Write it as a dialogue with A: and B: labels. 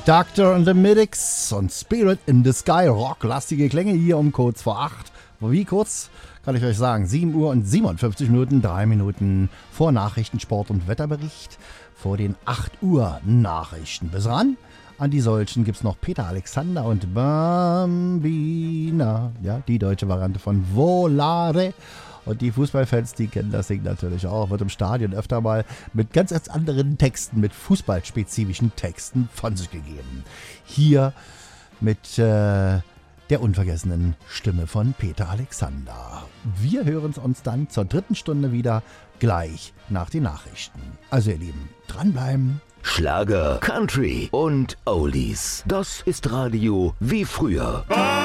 A: Doctor and the Medics und Spirit in the Sky. Rocklastige Klänge hier um kurz vor 8. Wie kurz? Kann ich euch sagen. 7 Uhr und 57 Minuten, 3 Minuten vor Nachrichten, Sport und Wetterbericht. Vor den 8 Uhr Nachrichten. Bis ran. An die solchen gibt es noch Peter Alexander und Bambina. Ja, die deutsche Variante von Volare. Und die Fußballfans, die kennen das Ding natürlich auch. Wird im Stadion öfter mal mit ganz anderen Texten, mit fußballspezifischen Texten von sich gegeben. Hier mit der unvergessenen Stimme von Peter Alexander. Wir hören uns dann zur 3. Stunde wieder, gleich nach den Nachrichten. Also ihr Lieben, dranbleiben.
B: Schlager, Country und Oldies. Das ist Radio wie früher.